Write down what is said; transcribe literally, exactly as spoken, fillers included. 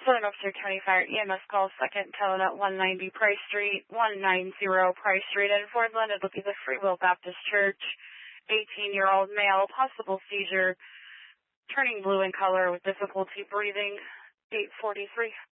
Southern Upster County Fire E M S call second tone at one ninety Price Street, one ninety Price Street in Fordland. It looking at the Free Will Baptist Church. eighteen-year-old male, possible seizure, turning blue in color with difficulty breathing, eight forty-three.